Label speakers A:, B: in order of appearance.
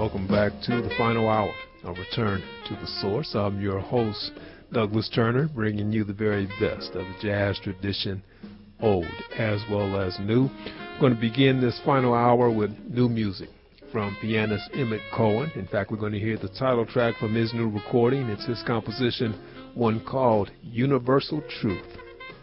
A: Welcome back to the final hour, a return to the source. I'm your host, Douglas Turner, bringing you the very best of the jazz tradition, old as well as new. I'm going to begin this final hour with new music from pianist Emmett Cohen. In fact, we're going to hear the title track from his new recording. It's his composition, one called Universal Truth.